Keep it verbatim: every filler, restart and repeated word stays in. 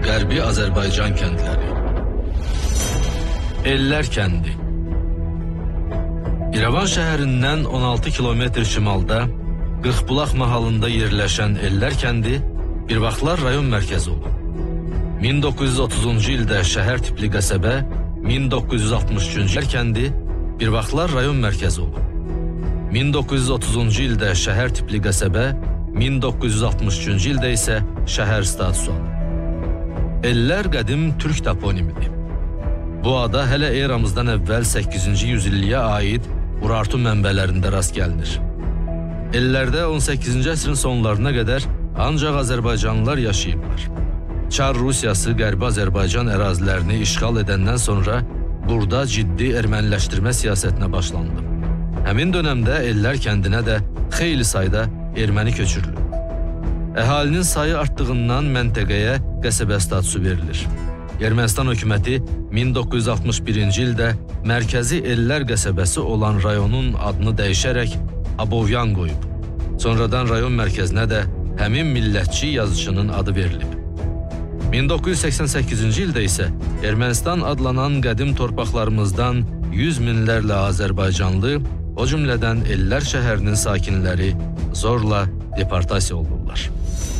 Qərbi Azərbaycan kəndləri. Ellər kəndi. İrəvan şəhərindən on altı kilometr şimalda Qırxbulaq mahalında yerləşən Ellər kəndi bir vaxtlar rayon mərkəzi olub. min doqquz yüz otuzuncu ildə şəhər tipli qəsəbə, min doqquz yüz altmış üçüncü ildə kəndi bir vaxtlar rayon mərkəzi olub. min doqquz yüz otuzuncu ildə şəhər tipli qəsəbə, min doqquz yüz altmış üçüncü ildə isə şəhər statusu alıb. Ellər qədim türk toponimidir. Bu ada hələ eramızdan əvvəl səkkizinci yüzilliyə aid Urartu mənbələrində rast gəlinir. Ellərdə on səkkizinci əsrin sonlarına qədər ancaq Azərbaycanlılar yaşayıblar. Çar Rusiyası Qərbi Azərbaycan ərazilərini işğal edəndən sonra burada ciddi erməniləşdirmə siyasətinə başlandı. Həmin dönəmdə Ellər kəndinə də xeyli sayda erməni köçürülür. Əhalinin sayı artdığından məntəqəyə qəsəbə statusu verilir. Ermənistan hökuməti min doqquz yüz altmış birinci ildə mərkəzi Ellər qəsəbəsi olan rayonun adını dəyişərək Abovyan qoyub. Sonradan rayon mərkəzinə də həmin millətçi yazıçının adı verilib. min doqquz yüz səksən səkkizinci ildə isə Ermənistan adlanan qədim torpaqlarımızdan yüz minlərlə Azərbaycanlı, o cümlədən Ellər şəhərinin sakinləri zorla deportasiya olunurlar.